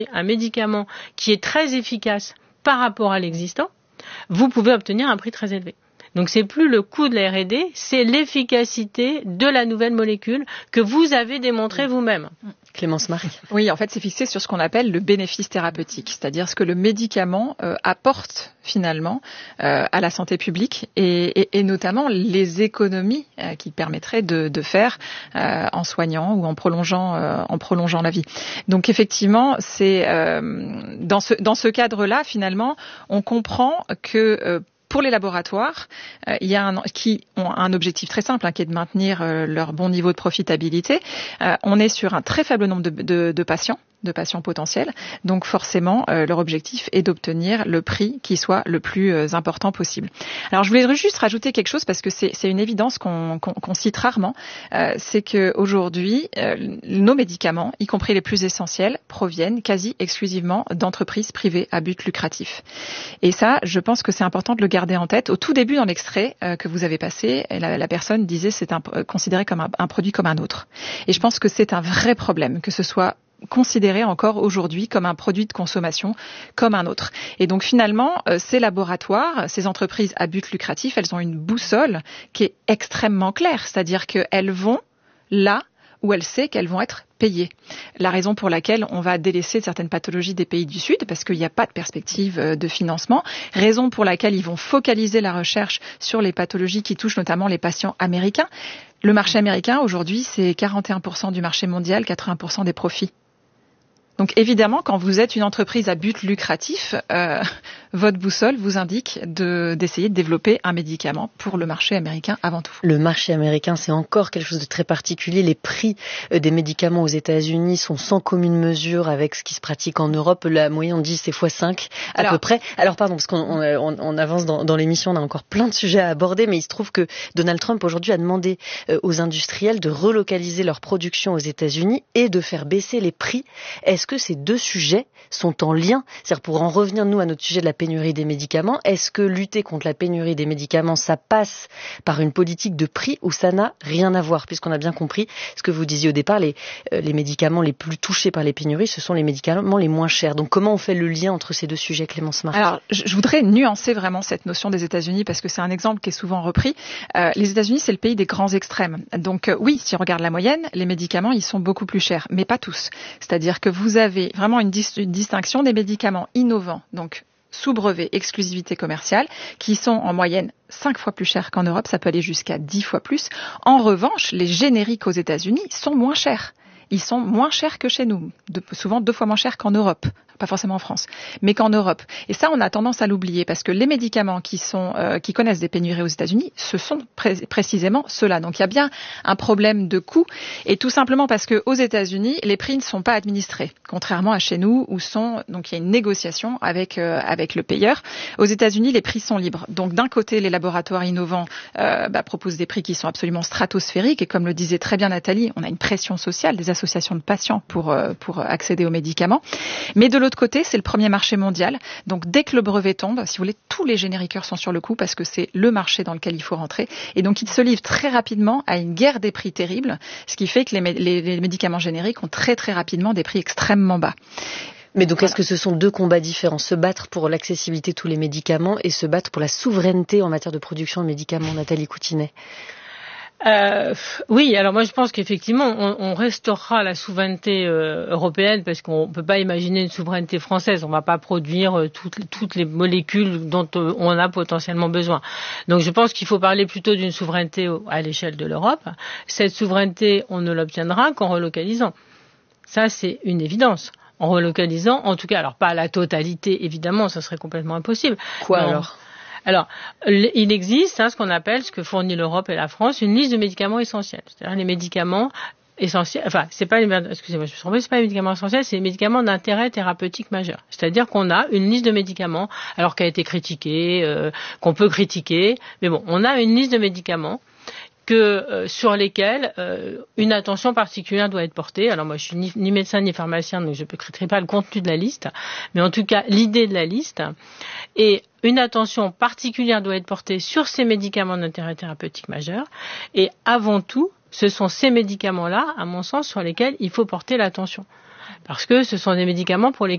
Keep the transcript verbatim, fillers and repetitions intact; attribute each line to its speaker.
Speaker 1: un médicament qui est très efficace par rapport à l'existant, vous pouvez obtenir un prix très élevé. Donc c'est plus le coût de la R et D, c'est l'efficacité de la nouvelle molécule que vous avez démontré vous-même.
Speaker 2: Clémence Marc.
Speaker 3: Oui, en fait, c'est fixé sur ce qu'on appelle le bénéfice thérapeutique, c'est-à-dire ce que le médicament euh, apporte finalement euh, à la santé publique et, et, et notamment les économies euh, qu'il permettrait de, de faire euh, en soignant ou en prolongeant, euh, en prolongeant la vie. Donc effectivement, c'est euh, dans ce dans ce cadre-là, finalement, on comprend que euh, pour les laboratoires, euh, il y a un, qui ont un objectif très simple, hein, qui est de maintenir euh, leur bon niveau de profitabilité. Euh, on est sur un très faible nombre de, de, de patients, de patients potentiels. Donc forcément, euh, leur objectif est d'obtenir le prix qui soit le plus euh, important possible. Alors je voulais juste rajouter quelque chose parce que c'est, c'est une évidence qu'on, qu'on, qu'on cite rarement. Euh, c'est que aujourd'hui, euh, nos médicaments, y compris les plus essentiels, proviennent quasi exclusivement d'entreprises privées à but lucratif. Et ça, je pense que c'est important de le garder en tête. Au tout début, dans l'extrait euh, que vous avez passé, la, la personne disait c'est un, euh, considéré comme un, un produit comme un autre. Et je pense que c'est un vrai problème que ce soit considéré encore aujourd'hui comme un produit de consommation comme un autre. Et donc finalement, euh, ces laboratoires, ces entreprises à but lucratif, elles ont une boussole qui est extrêmement claire, c'est-à-dire qu'elles vont là où elles savent qu'elles vont être payées. La raison pour laquelle on va délaisser certaines pathologies des pays du Sud, parce qu'il n'y a pas de perspective de financement, raison pour laquelle ils vont focaliser la recherche sur les pathologies qui touchent notamment les patients américains. Le marché américain, aujourd'hui, c'est quarante et un pour cent du marché mondial, quatre-vingts pour cent des profits. Donc évidemment, quand vous êtes une entreprise à but lucratif, euh, votre boussole vous indique de, d'essayer de développer un médicament pour le marché américain avant tout.
Speaker 2: Le marché américain, c'est encore quelque chose de très particulier. Les prix des médicaments aux États-Unis sont sans commune mesure avec ce qui se pratique en Europe. La moyenne, on dit, c'est fois cinq à Alors, peu près. Alors pardon, parce qu'on on, on avance dans, dans l'émission, on a encore plein de sujets à aborder, mais il se trouve que Donald Trump aujourd'hui a demandé aux industriels de relocaliser leur production aux États-Unis et de faire baisser les prix. Est-ce que ces deux sujets sont en lien? C'est-à-dire, pour en revenir, nous, à notre sujet de la pénurie des médicaments, est-ce que lutter contre la pénurie des médicaments, ça passe par une politique de prix ou ça n'a rien à voir? Puisqu'on a bien compris ce que vous disiez au départ, les, euh, les médicaments les plus touchés par les pénuries, ce sont les médicaments les moins chers. Donc comment on fait le lien entre ces deux sujets, Clémence Marc?
Speaker 3: Alors, je voudrais nuancer vraiment cette notion des États-Unis parce que c'est un exemple qui est souvent repris. Euh, les États-Unis, c'est le pays des grands extrêmes. Donc euh, oui, si on regarde la moyenne, les médicaments, ils sont beaucoup plus chers, mais pas tous. C'est-à-dire que vous avez vraiment une, dis- une distinction des médicaments innovants, donc sous brevet, exclusivité commerciale, qui sont en moyenne cinq fois plus chers qu'en Europe, ça peut aller jusqu'à dix fois plus. En revanche, les génériques aux États-Unis sont moins chers. Ils sont moins chers que chez nous, de, souvent deux fois moins chers qu'en Europe, pas forcément en France, mais qu'en Europe. Et ça, on a tendance à l'oublier parce que les médicaments qui sont euh, qui connaissent des pénuries aux États-Unis, ce sont pré- précisément ceux-là. Donc il y a bien un problème de coût, et tout simplement parce que aux États-Unis, les prix ne sont pas administrés, contrairement à chez nous où sont donc il y a une négociation avec euh, avec le payeur. Aux États-Unis, les prix sont libres. Donc d'un côté, les laboratoires innovants euh, bah, proposent des prix qui sont absolument stratosphériques, et comme le disait très bien Nathalie, on a une pression sociale des associations de patients pour euh, pour accéder aux médicaments. Mais de l'autre côté, c'est le premier marché mondial. Donc dès que le brevet tombe, si vous voulez, tous les génériqueurs sont sur le coup parce que c'est le marché dans lequel il faut rentrer. Et donc ils se livrent très rapidement à une guerre des prix terrible, ce qui fait que les, les, les médicaments génériques ont très très rapidement des prix extrêmement bas.
Speaker 2: Mais donc, est-ce que ce sont deux combats différents? Se battre pour l'accessibilité de tous les médicaments et se battre pour la souveraineté en matière de production de médicaments, Nathalie Coutinet?
Speaker 1: Euh, oui, alors moi je pense qu'effectivement on, on restaurera la souveraineté euh, européenne parce qu'on ne peut pas imaginer une souveraineté française. On ne va pas produire euh, toutes, toutes les molécules dont euh, on a potentiellement besoin. Donc je pense qu'il faut parler plutôt d'une souveraineté à l'échelle de l'Europe. Cette souveraineté, on ne l'obtiendra qu'en relocalisant. Ça, c'est une évidence. En relocalisant, en tout cas, alors pas à la totalité, évidemment, ça serait complètement impossible.
Speaker 2: Quoi
Speaker 1: non.
Speaker 2: alors?
Speaker 1: Alors, il existe hein, ce qu'on appelle, ce que fournit l'Europe et la France, une liste de médicaments essentiels. C'est-à-dire les médicaments essentiels, enfin, c'est pas les, excusez-moi, je me suis trompée, c'est pas les médicaments essentiels, c'est les médicaments d'intérêt thérapeutique majeur. C'est-à-dire qu'on a une liste de médicaments, alors qu'elle a été critiquée, euh, qu'on peut critiquer, mais bon, on a une liste de médicaments que euh, sur lesquels euh, une attention particulière doit être portée. Alors moi je suis ni, ni médecin ni pharmacien, donc je ne critiquerai pas le contenu de la liste, mais en tout cas l'idée de la liste. Et une attention particulière doit être portée sur ces médicaments d'intérêt thérapeutique majeur. Et avant tout, ce sont ces médicaments-là, à mon sens, sur lesquels il faut porter l'attention. Parce que ce sont des médicaments pour lesquels